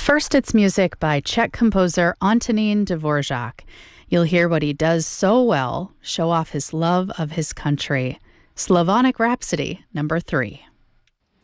First, it's music by Czech composer Antonín Dvorak. You'll hear what he does so well, show off his love of his country. Slavonic Rhapsody, number 3.